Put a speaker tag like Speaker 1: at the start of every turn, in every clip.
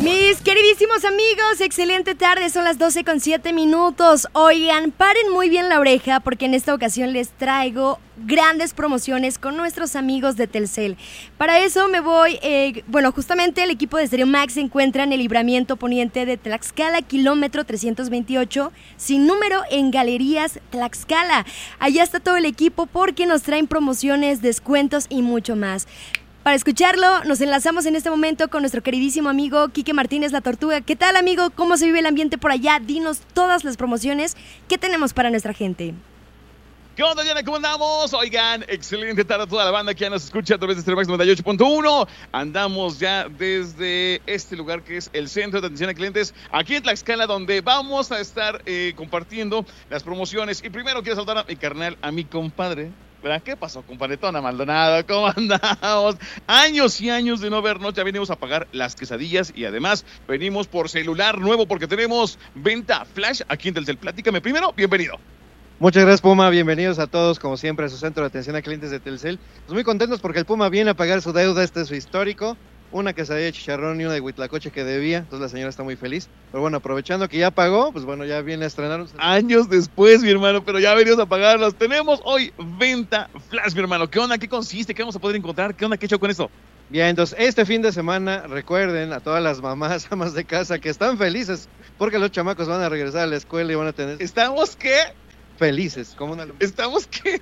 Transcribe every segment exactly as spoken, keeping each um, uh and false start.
Speaker 1: Mis queridísimos amigos, excelente tarde, son las doce con siete minutos. Oigan, paren muy bien la oreja porque en esta ocasión les traigo grandes promociones con nuestros amigos de Telcel. Para eso me voy, eh, bueno, justamente el equipo de Stereo Max se encuentra en el libramiento poniente de Tlaxcala, kilómetro trescientos veintiocho, sin número, en Galerías Tlaxcala. Allá está todo el equipo porque nos traen promociones, descuentos y mucho más. Para escucharlo, nos enlazamos en este momento con nuestro queridísimo amigo Quique Martínez La Tortuga. ¿Qué tal, amigo? ¿Cómo se vive el ambiente por allá? Dinos todas las promociones que tenemos para nuestra gente.
Speaker 2: ¿Qué onda, Diana? ¿Cómo andamos? Oigan, excelente tarde a toda la banda que ya nos escucha a través de Stereo Max noventa y ocho punto uno. Andamos ya desde este lugar que es el Centro de Atención a Clientes, aquí en Tlaxcala, donde vamos a estar eh, compartiendo las promociones. Y primero quiero saludar a mi carnal, a mi compadre. ¿Verdad? ¿Qué pasó, compadretona Maldonado? ¿Cómo andamos? Años y años de no vernos, ya venimos a pagar las quesadillas y además venimos por celular nuevo porque tenemos venta flash aquí en Telcel. Platícame primero, bienvenido.
Speaker 3: Muchas gracias, Puma, bienvenidos a todos, como siempre, a su centro de atención a clientes de Telcel. Pues muy contentos porque el Puma viene a pagar su deuda, este es su histórico. Una quesadilla de chicharrón y una de huitlacoche que debía, entonces la señora está muy feliz. Pero bueno, aprovechando que ya pagó, pues bueno, ya viene a estrenar.
Speaker 2: Años después, mi hermano, pero ya venimos a pagarlos. Tenemos hoy venta flash, mi hermano. ¿Qué onda? ¿Qué consiste? ¿Qué vamos a poder encontrar? ¿Qué onda? ¿Qué he hecho con esto?
Speaker 3: Bien, entonces este fin de semana, recuerden a todas las mamás, amas de casa, que están felices porque los chamacos van a regresar a la escuela y van a tener...
Speaker 2: ¿Estamos qué?
Speaker 3: Felices, como una...
Speaker 2: ¿Estamos qué?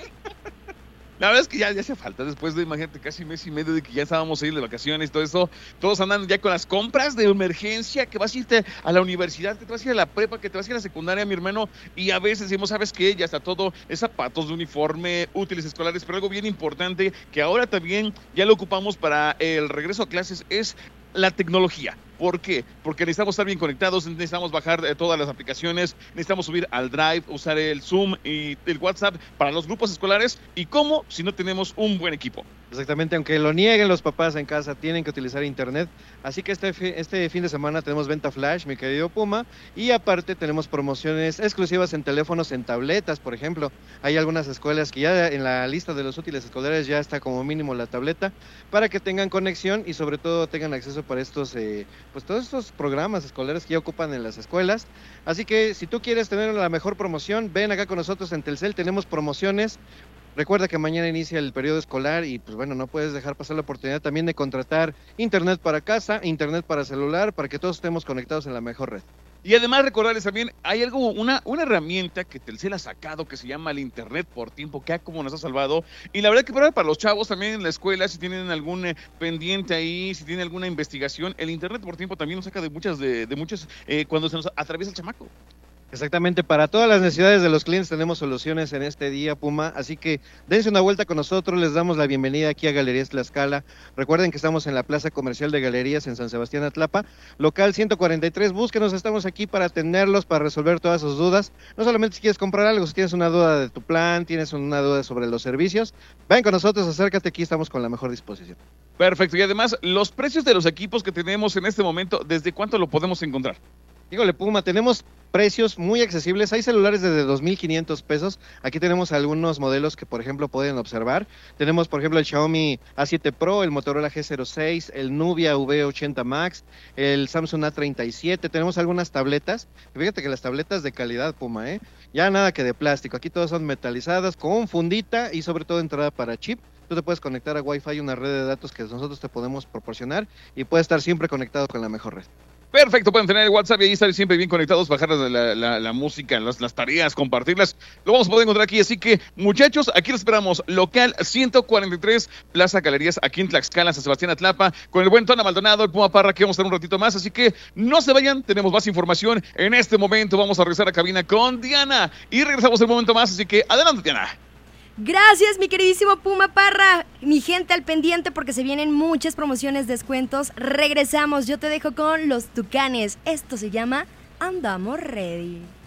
Speaker 2: La verdad es que ya, ya hace falta, después de, imagínate, casi mes y medio de que ya estábamos ahí de vacaciones y todo eso, todos andan ya con las compras de emergencia, que vas a irte a la universidad, que te vas a ir a la prepa, que te vas a ir a la secundaria, mi hermano, y a veces decimos, ¿sabes qué? Ya está todo, es zapatos de uniforme, útiles escolares, pero algo bien importante que ahora también ya lo ocupamos para el regreso a clases es la tecnología. ¿Por qué? Porque necesitamos estar bien conectados, necesitamos bajar eh, todas las aplicaciones, necesitamos subir al Drive, usar el Zoom y el WhatsApp para los grupos escolares. ¿Y cómo? Si no tenemos un buen equipo.
Speaker 3: Exactamente, aunque lo nieguen los papás en casa, tienen que utilizar internet. Así que este, fi- este fin de semana tenemos venta flash, mi querido Puma, y aparte tenemos promociones exclusivas en teléfonos, en tabletas, por ejemplo. Hay algunas escuelas que ya en la lista de los útiles escolares ya está como mínimo la tableta, para que tengan conexión y sobre todo tengan acceso para estos, eh, pues todos estos programas escolares que ya ocupan en las escuelas. Así que si tú quieres tener la mejor promoción, ven acá con nosotros en Telcel, tenemos promociones. Recuerda que mañana inicia el periodo escolar y pues bueno, no puedes dejar pasar la oportunidad también de contratar internet para casa, internet para celular, para que todos estemos conectados en la mejor red.
Speaker 2: Y además recordarles también, hay algo, una, una herramienta que Telcel ha sacado que se llama el Internet por tiempo, que ha como nos ha salvado. Y la verdad que para, para los chavos también en la escuela, si tienen algún eh, pendiente ahí, si tienen alguna investigación, el Internet por tiempo también nos saca de muchas, de, de muchas, eh, cuando se nos atraviesa el chamaco.
Speaker 3: Exactamente, para todas las necesidades de los clientes tenemos soluciones en este día, Puma, así que dense una vuelta con nosotros, les damos la bienvenida aquí a Galerías Tlaxcala. Recuerden que estamos en la Plaza Comercial de Galerías en San Sebastián Atlapa, local ciento cuarenta y tres, búsquenos, estamos aquí para atenderlos, para resolver todas sus dudas, no solamente si quieres comprar algo, si tienes una duda de tu plan, tienes una duda sobre los servicios, ven con nosotros, acércate, aquí estamos con la mejor disposición.
Speaker 2: Perfecto, y además los precios de los equipos que tenemos en este momento, ¿desde cuánto lo podemos encontrar?
Speaker 3: Híjole, Puma, tenemos precios muy accesibles, hay celulares desde dos mil quinientos pesos, aquí tenemos algunos modelos que por ejemplo pueden observar, tenemos por ejemplo el Xiaomi A siete Pro, el Motorola G cero seis, el Nubia V ochenta Max, el Samsung A treinta y siete, tenemos algunas tabletas, fíjate que las tabletas de calidad, Puma, ¿eh? Ya nada que de plástico, aquí todas son metalizadas, con fundita y sobre todo entrada para chip. Tú te puedes conectar a Wi-Fi, una red de datos que nosotros te podemos proporcionar y puedes estar siempre conectado con la mejor red.
Speaker 2: Perfecto, pueden tener el WhatsApp y ahí estar siempre bien conectados, bajar la, la, la música, las, las tareas, compartirlas. Lo vamos a poder encontrar aquí, así que muchachos, aquí los esperamos. Local ciento cuarenta y tres, Plaza Galerías, aquí en Tlaxcala, San Sebastián Atlapa, con el buen Tona Maldonado, el Puma Parra, que vamos a estar un ratito más. Así que no se vayan, tenemos más información. En este momento vamos a regresar a cabina con Diana y regresamos en un momento más, así que adelante, Diana.
Speaker 1: Gracias, mi queridísimo Puma Parra. Mi gente al pendiente porque se vienen muchas promociones, descuentos. Regresamos, yo te dejo con los Tucanes. Esto se llama Andamos Ready.